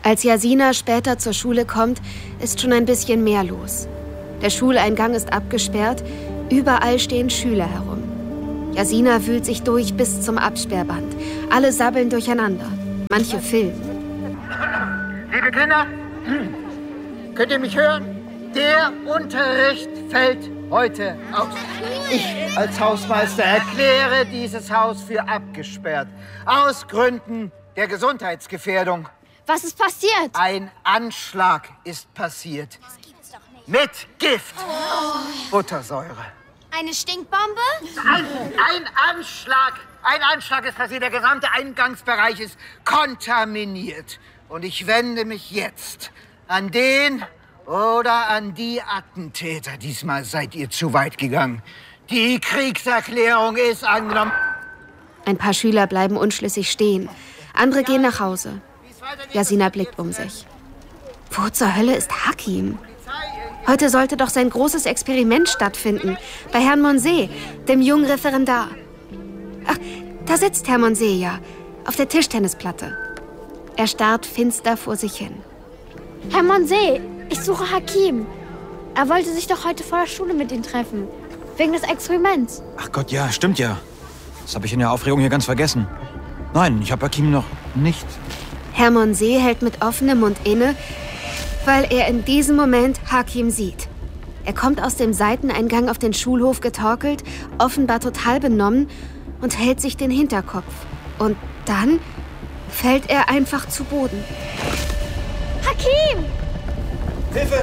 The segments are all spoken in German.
Als Jasina später zur Schule kommt, ist schon ein bisschen mehr los. Der Schuleingang ist abgesperrt, überall stehen Schüler herum. Jasina wühlt sich durch bis zum Absperrband. Alle sabbeln durcheinander. Manche filmen. Liebe Kinder, könnt ihr mich hören? Der Unterricht fällt heute aus. Ich als Hausmeister erkläre dieses Haus für abgesperrt. Aus Gründen der Gesundheitsgefährdung. Was ist passiert? Ein Anschlag ist passiert. Das gibt's doch nicht. Mit Gift. Buttersäure. Eine Stinkbombe? Ein Anschlag. Ein Anschlag ist passiert. Der gesamte Eingangsbereich ist kontaminiert. Und ich wende mich jetzt an den oder an die Attentäter. Diesmal seid ihr zu weit gegangen. Die Kriegserklärung ist angenommen. Ein paar Schüler bleiben unschlüssig stehen. Andere gehen nach Hause. Jasina blickt um sich. Wo zur Hölle ist Hakim? Heute sollte doch sein großes Experiment stattfinden. Bei Herrn Monse, dem jungen Referendar. Ach, da sitzt Herr Monse ja. Auf der Tischtennisplatte. Er starrt finster vor sich hin. Herr Monse, ich suche Hakim. Er wollte sich doch heute vor der Schule mit Ihnen treffen. Wegen des Experiments. Ach Gott, ja, stimmt ja. Das habe ich in der Aufregung hier ganz vergessen. Nein, ich habe Hakim noch nicht. Herr Monse hält mit offenem Mund inne, weil er in diesem Moment Hakim sieht. Er kommt aus dem Seiteneingang auf den Schulhof getorkelt, offenbar total benommen und hält sich den Hinterkopf. Und dann fällt er einfach zu Boden. Hakim! Hilfe!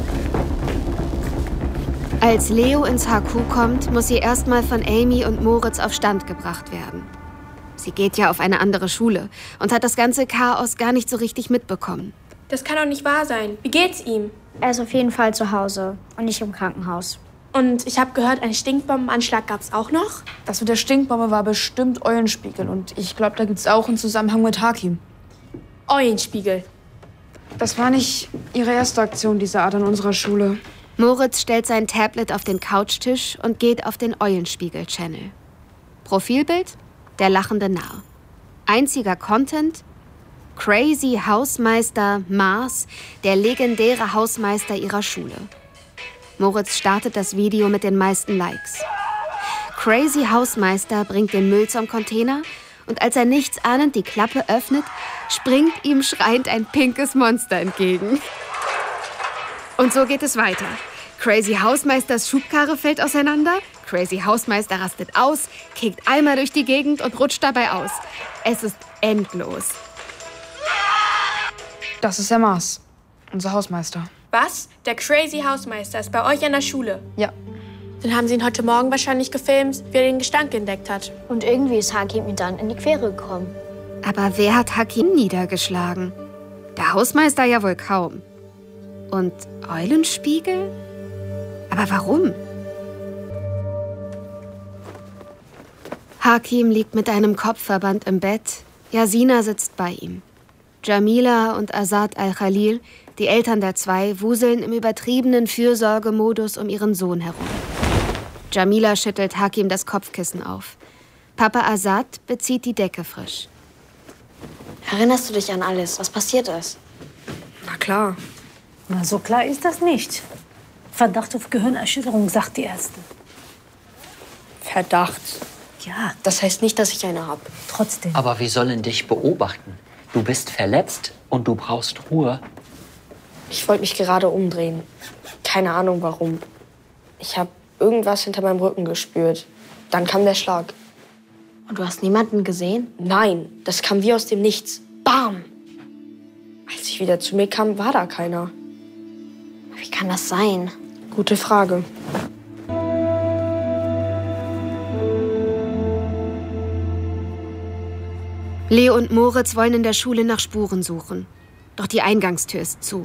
Als Leo ins HQ kommt, muss sie erstmal von Amy und Moritz auf Stand gebracht werden. Sie geht ja auf eine andere Schule und hat das ganze Chaos gar nicht so richtig mitbekommen. Das kann doch nicht wahr sein. Wie geht's ihm? Er ist auf jeden Fall zu Hause und nicht im Krankenhaus. Und ich habe gehört, einen Stinkbombenanschlag gab's auch noch? Das mit der Stinkbombe war bestimmt Eulenspiegel. Und ich glaube, da gibt's auch einen Zusammenhang mit Hakim. Eulenspiegel. Das war nicht ihre erste Aktion dieser Art an unserer Schule. Moritz stellt sein Tablet auf den Couchtisch und geht auf den Eulenspiegel-Channel. Profilbild? Der lachende Narr. Einziger Content? Crazy Hausmeister Mars, der legendäre Hausmeister ihrer Schule. Moritz startet das Video mit den meisten Likes. Crazy Hausmeister bringt den Müll zum Container und als er nichtsahnend die Klappe öffnet, springt ihm schreiend ein pinkes Monster entgegen. Und so geht es weiter. Crazy Hausmeisters Schubkarre fällt auseinander, Crazy Hausmeister rastet aus, kickt einmal durch die Gegend und rutscht dabei aus. Es ist endlos. Das ist der Mars, unser Hausmeister. Was? Der Crazy Hausmeister ist bei euch an der Schule? Ja. Dann haben sie ihn heute Morgen wahrscheinlich gefilmt, wie er den Gestank entdeckt hat. Und irgendwie ist Hakim ihm dann in die Quere gekommen. Aber wer hat Hakim niedergeschlagen? Der Hausmeister ja wohl kaum. Und Eulenspiegel? Aber warum? Hakim liegt mit einem Kopfverband im Bett. Jasina sitzt bei ihm. Jamila und Azad al-Khalil, die Eltern der zwei, wuseln im übertriebenen Fürsorgemodus um ihren Sohn herum. Jamila schüttelt Hakim das Kopfkissen auf. Papa Azad bezieht die Decke frisch. Erinnerst du dich an alles, was passiert ist? Na klar. Na, so klar ist das nicht. Verdacht auf Gehirnerschütterung, sagt die Ärzte. Verdacht? Ja, Das heißt nicht, dass ich eine habe. trotzdem. Aber wir sollen dich beobachten. Du bist verletzt und du brauchst Ruhe. Ich wollte mich gerade umdrehen. Keine Ahnung warum. Ich habe irgendwas hinter meinem Rücken gespürt. Dann kam der Schlag. Und du hast niemanden gesehen? Nein, das kam wie aus dem Nichts. Bam! Als ich wieder zu mir kam, war da keiner. Wie kann das sein? Gute Frage. Leo und Moritz wollen in der Schule nach Spuren suchen. Doch die Eingangstür ist zu.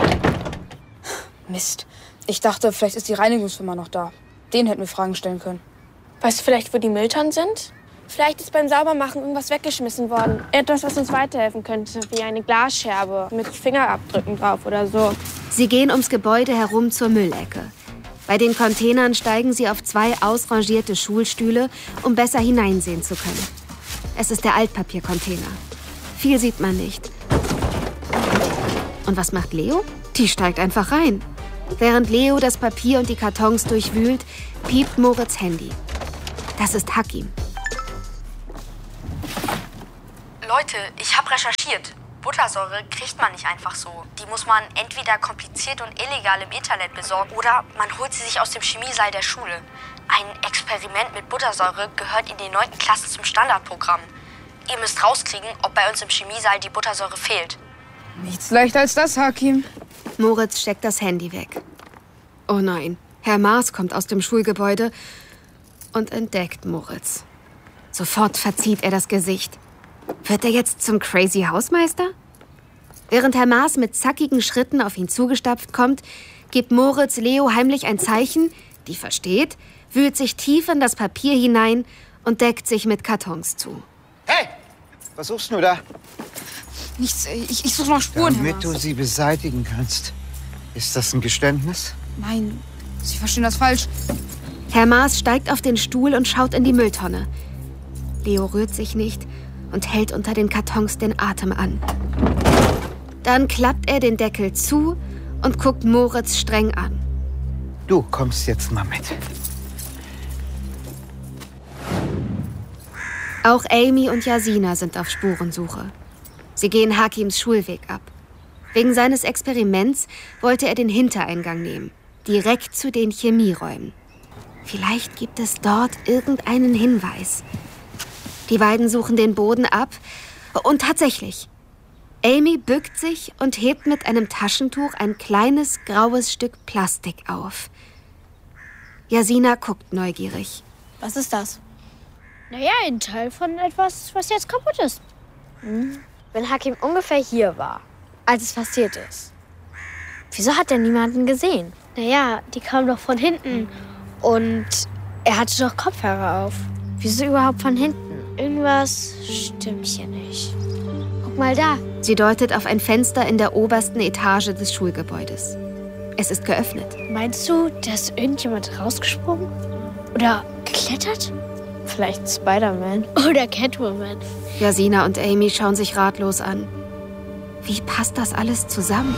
Mist. Ich dachte, vielleicht ist die Reinigungsfirma noch da. Den hätten wir Fragen stellen können. Weißt du vielleicht, wo die Mülltonnen sind? Vielleicht ist beim Saubermachen irgendwas weggeschmissen worden. Etwas, was uns weiterhelfen könnte, wie eine Glasscherbe mit Fingerabdrücken drauf oder so. Sie gehen ums Gebäude herum zur Müllecke. Bei den Containern steigen sie auf 2 ausrangierte Schulstühle, um besser hineinsehen zu können. Es ist der Altpapiercontainer. Viel sieht man nicht. Und was macht Leo? Die steigt einfach rein. Während Leo das Papier und die Kartons durchwühlt, piept Moritz Handy. Das ist Hakim. Leute, ich habe recherchiert. Buttersäure kriegt man nicht einfach so. Die muss man entweder kompliziert und illegal im Internet besorgen oder man holt sie sich aus dem Chemiesaal der Schule. Ein Experiment mit Buttersäure gehört in den 9. Klassen zum Standardprogramm. Ihr müsst rauskriegen, ob bei uns im Chemiesaal die Buttersäure fehlt. Nichts leichter als das, Hakim. Moritz steckt das Handy weg. Oh nein, Herr Maas kommt aus dem Schulgebäude und entdeckt Moritz. Sofort verzieht er das Gesicht. Wird er jetzt zum Crazy Hausmeister? Während Herr Maas mit zackigen Schritten auf ihn zugestapft kommt, gibt Moritz Leo heimlich ein Zeichen, die versteht, wühlt sich tief in das Papier hinein und deckt sich mit Kartons zu. Hey, was suchst du da? Nichts, ich suche noch Spuren, Herr Damit du Maas. sie beseitigen kannst. Ist das ein Geständnis? Nein, Sie verstehen das falsch. Herr Maas steigt auf den Stuhl und schaut in die Mülltonne. Leo rührt sich nicht und hält unter den Kartons den Atem an. Dann klappt er den Deckel zu und guckt Moritz streng an. Du kommst jetzt mal mit. Auch Amy und Yasina sind auf Spurensuche. Sie gehen Hakims Schulweg ab. Wegen seines Experiments wollte er den Hintereingang nehmen, direkt zu den Chemieräumen. Vielleicht gibt es dort irgendeinen Hinweis. Die beiden suchen den Boden ab und tatsächlich. Amy bückt sich und hebt mit einem Taschentuch ein kleines graues Stück Plastik auf. Yasina guckt neugierig. Was ist das? Naja, ein Teil von etwas, was jetzt kaputt ist. Wenn Hakim ungefähr hier war, als es passiert ist, wieso hat er niemanden gesehen? Naja, die kam doch von hinten. Und er hatte doch Kopfhörer auf. Wieso überhaupt von hinten? Irgendwas stimmt hier nicht. Guck mal da. Sie deutet auf ein Fenster in der obersten Etage des Schulgebäudes. Es ist geöffnet. Meinst du, da ist irgendjemand rausgesprungen? Oder geklettert? Vielleicht Spider-Man. Oder Catwoman. Yasina und Amy schauen sich ratlos an. Wie passt das alles zusammen?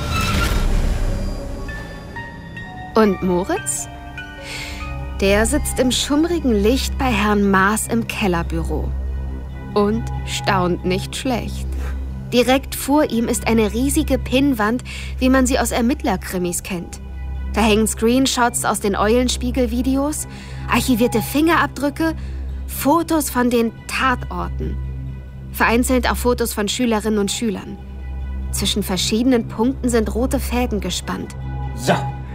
Und Moritz? Der sitzt im schummrigen Licht bei Herrn Maas im Kellerbüro. Und staunt nicht schlecht. Direkt vor ihm ist eine riesige Pinnwand, wie man sie aus Ermittlerkrimis kennt. Da hängen Screenshots aus den Eulenspiegel-Videos, archivierte Fingerabdrücke, Fotos von den Tatorten. Vereinzelt auch Fotos von Schülerinnen und Schülern. Zwischen verschiedenen Punkten sind rote Fäden gespannt. So.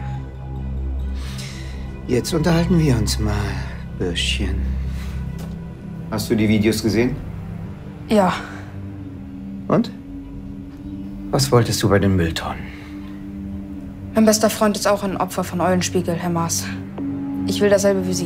Jetzt unterhalten wir uns mal, Bürschchen. Hast du die Videos gesehen? Ja. Und? Was wolltest du bei den Mülltonnen? Mein bester Freund ist auch ein Opfer von Eulenspiegel, Herr Maas. Ich will dasselbe wie Sie.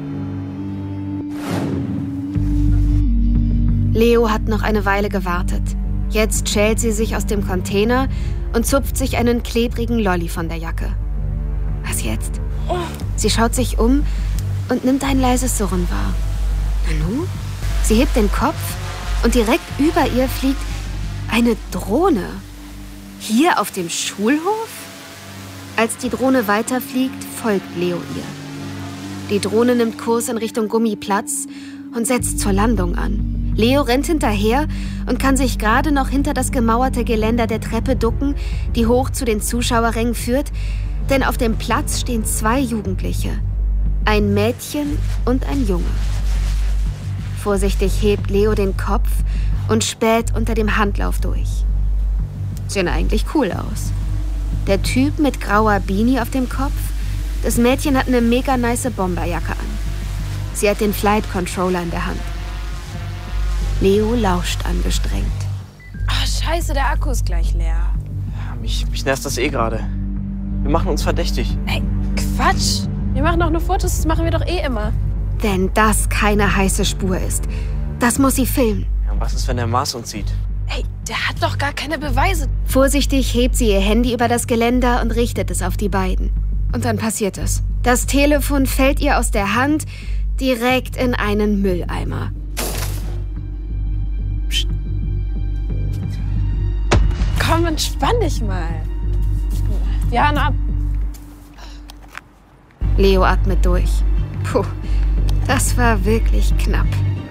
Leo hat noch eine Weile gewartet. Jetzt schält sie sich aus dem Container und zupft sich einen klebrigen Lolli von der Jacke. Was jetzt? Sie schaut sich um und nimmt ein leises Surren wahr. Nanu? Sie hebt den Kopf und direkt über ihr fliegt eine Drohne. Hier auf dem Schulhof? Als die Drohne weiterfliegt, folgt Leo ihr. Die Drohne nimmt Kurs in Richtung Gummiplatz und setzt zur Landung an. Leo rennt hinterher und kann sich gerade noch hinter das gemauerte Geländer der Treppe ducken, die hoch zu den Zuschauerrängen führt, denn auf dem Platz stehen 2 Jugendliche. Ein Mädchen und ein Junge. Vorsichtig hebt Leo den Kopf und späht unter dem Handlauf durch. Sehen eigentlich cool aus. Der Typ mit grauer Beanie auf dem Kopf, das Mädchen hat eine mega nice Bomberjacke an. Sie hat den Flight Controller in der Hand. Leo lauscht angestrengt. Ah, scheiße, der Akku ist gleich leer. Ja, mich nervt das eh gerade. Wir machen uns verdächtig. Ey, Quatsch. Wir machen doch nur Fotos, das machen wir doch eh immer. Wenn das keine heiße Spur ist, das muss sie filmen. Ja, was ist, wenn der Maas uns sieht? Ey, der hat doch gar keine Beweise. Vorsichtig hebt sie ihr Handy über das Geländer und richtet es auf die beiden. Und dann passiert es. Das Telefon fällt ihr aus der Hand direkt in einen Mülleimer. Komm, entspann dich mal. Wir hauen ab. Leo atmet durch. Puh, das war wirklich knapp.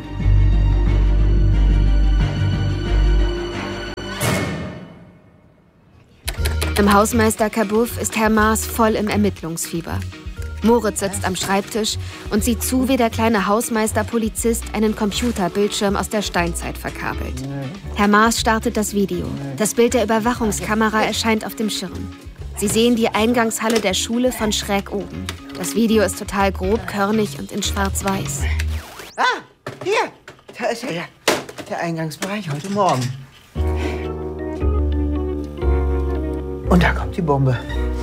Im Hausmeister-Kabuff ist Herr Maas voll im Ermittlungsfieber. Moritz sitzt am Schreibtisch und sieht zu, wie der kleine Hausmeister-Polizist einen Computerbildschirm aus der Steinzeit verkabelt. Herr Maas startet das Video. Das Bild der Überwachungskamera erscheint auf dem Schirm. Sie sehen die Eingangshalle der Schule von schräg oben. Das Video ist total grobkörnig und in schwarz-weiß. Ah, hier. Da ist ja der Eingangsbereich heute Morgen. Und da kommt die Bombe.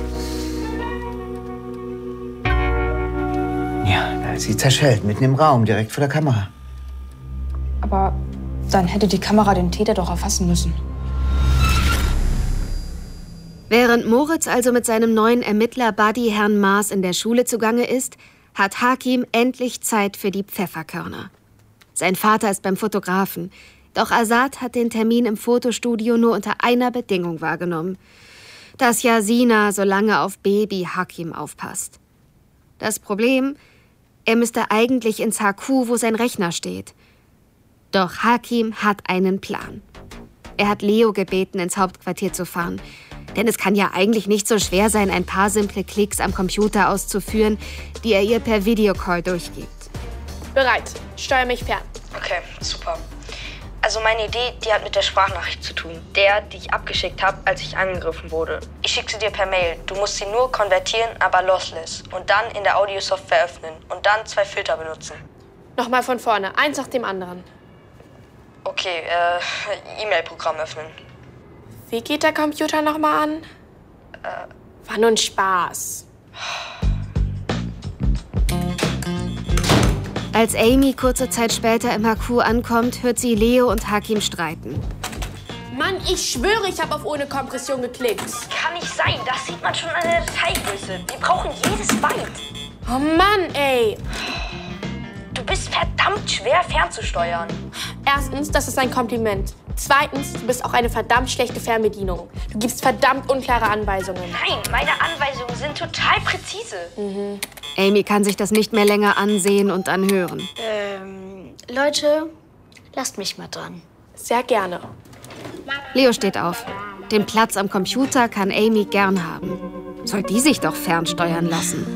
Ja, da ist sie zerschellt, mitten im Raum, direkt vor der Kamera. Aber dann hätte die Kamera den Täter doch erfassen müssen. Während Moritz also mit seinem neuen Ermittler-Buddy Herrn Maas in der Schule zugange ist, hat Hakim endlich Zeit für die Pfefferkörner. Sein Vater ist beim Fotografen, doch Azad hat den Termin im Fotostudio nur unter einer Bedingung wahrgenommen: dass Yasina so lange auf Baby Hakim aufpasst. Das Problem: er müsste eigentlich ins HQ, wo sein Rechner steht. Doch Hakim hat einen Plan. Er hat Leo gebeten, ins Hauptquartier zu fahren. Denn es kann ja eigentlich nicht so schwer sein, ein paar simple Klicks am Computer auszuführen, die er ihr per Videocall durchgibt. Bereit. Steuer mich fern. Okay, super. Also meine Idee, die hat mit der Sprachnachricht zu tun. Die ich abgeschickt habe, als ich angegriffen wurde. Ich schicke sie dir per Mail. Du musst sie nur konvertieren, aber lossless. Und dann in der Audiosoftware öffnen. Und dann 2 Filter benutzen. Nochmal von vorne. Eins nach dem anderen. Okay, E-Mail-Programm öffnen. Wie geht der Computer nochmal an? War nur ein Spaß. Als Amy kurze Zeit später im HQ ankommt, hört sie Leo und Hakim streiten. Mann, ich schwöre, ich habe auf ohne Kompression geklickt. Kann nicht sein, das sieht man schon an der Dateigröße. Wir brauchen jedes Byte. Oh Mann, ey. Du bist verdammt schwer fernzusteuern. Erstens, das ist ein Kompliment. Zweitens, du bist auch eine verdammt schlechte Fernbedienung. Du gibst verdammt unklare Anweisungen. Nein, meine Anweisungen sind total präzise. Amy kann sich das nicht mehr länger ansehen und anhören. Leute, lasst mich mal dran. Sehr gerne. Leo steht auf. Den Platz am Computer kann Amy gern haben. Soll die sich doch fernsteuern lassen.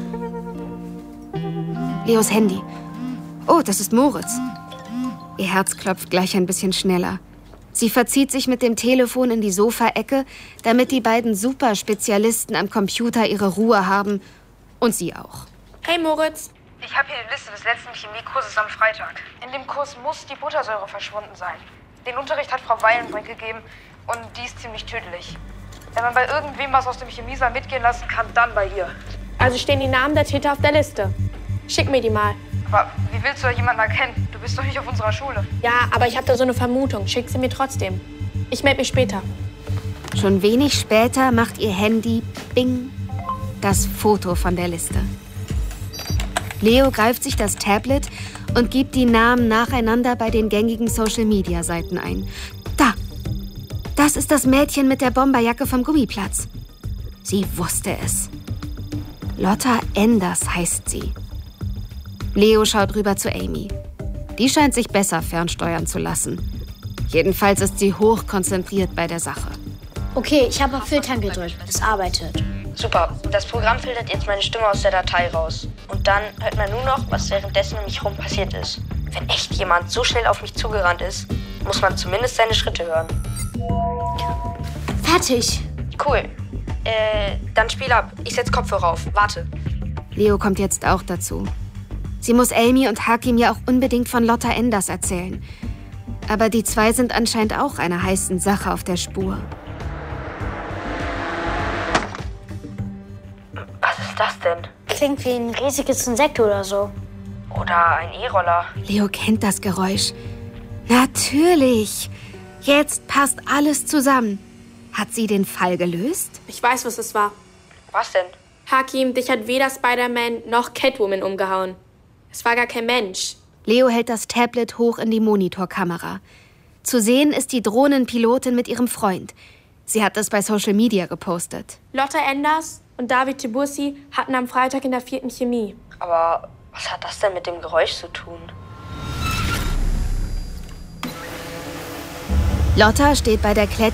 Leos Handy. Oh, das ist Moritz. Ihr Herz klopft gleich ein bisschen schneller. Sie verzieht sich mit dem Telefon in die Sofaecke, damit die beiden Superspezialisten am Computer ihre Ruhe haben. Und sie auch. Hey Moritz. Ich habe hier die Liste des letzten Chemiekurses am Freitag. In dem Kurs muss die Buttersäure verschwunden sein. Den Unterricht hat Frau Weilenbrink gegeben und die ist ziemlich tödlich. Wenn man bei irgendwem was aus dem Chemiesaal mitgehen lassen kann, dann bei ihr. Also stehen die Namen der Täter auf der Liste. Schick mir die mal. Aber wie willst du da jemanden erkennen? Du bist doch nicht auf unserer Schule. Ja, aber ich habe da so eine Vermutung. Schick sie mir trotzdem. Ich melde mich später. Schon wenig später macht ihr Handy Bing das Foto von der Liste. Leo greift sich das Tablet und gibt die Namen nacheinander bei den gängigen Social-Media-Seiten ein. Da! Das ist das Mädchen mit der Bomberjacke vom Gummiplatz. Sie wusste es. Lotta Enders heißt sie. Leo schaut rüber zu Amy. Die scheint sich besser fernsteuern zu lassen. Jedenfalls ist sie hochkonzentriert bei der Sache. Okay, ich habe auf Filtern gedrückt. Es arbeitet. Super, das Programm filtert jetzt meine Stimme aus der Datei raus. Und dann hört man nur noch, was währenddessen um mich herum passiert ist. Wenn echt jemand so schnell auf mich zugerannt ist, muss man zumindest seine Schritte hören. Fertig. Cool. Dann spiel ab. Ich setz Kopfhörer auf. Warte. Leo kommt jetzt auch dazu. Sie muss Amy und Hakim ja auch unbedingt von Lotta Enders erzählen. Aber die zwei sind anscheinend auch einer heißen Sache auf der Spur. Was ist das denn? Klingt wie ein riesiges Insekt oder so. Oder ein E-Roller. Leo kennt das Geräusch. Natürlich. Jetzt passt alles zusammen. Hat sie den Fall gelöst? Ich weiß, was es war. Was denn? Hakim, dich hat weder Spider-Man noch Catwoman umgehauen. Es war gar kein Mensch. Leo hält das Tablet hoch in die Monitorkamera. Zu sehen ist die Drohnenpilotin mit ihrem Freund. Sie hat es bei Social Media gepostet. Lotta Enders und David Tibursi hatten am Freitag in der 4. Chemie. Aber was hat das denn mit dem Geräusch zu tun? Lotta steht bei der